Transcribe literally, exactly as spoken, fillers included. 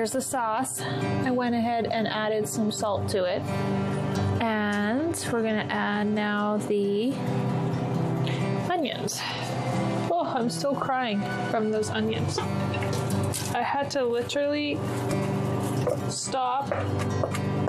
here's the sauce. I went ahead and added some salt to it. And we're gonna add now the onions. Oh, I'm still crying from those onions. I had to literally stop